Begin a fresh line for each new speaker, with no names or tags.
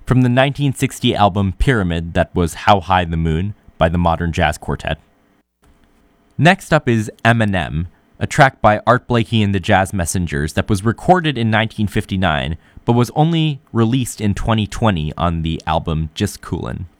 from the 1960 album Pyramid, that was How High the Moon by the Modern Jazz Quartet. Next up is Eminem, a track by Art Blakey and the Jazz Messengers that was recorded in 1959, but was only released in 2020 on the album Just Coolin'.